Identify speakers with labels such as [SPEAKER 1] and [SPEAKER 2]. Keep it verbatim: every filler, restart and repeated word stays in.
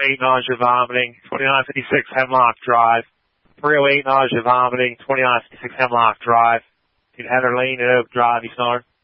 [SPEAKER 1] eight, nausea, vomiting. twenty-nine fifty-six, Hemlock Drive. three oh eight, nausea, vomiting. twenty-nine fifty-six, Hemlock Drive. In Heather Lane at Oak Drive, East Orange.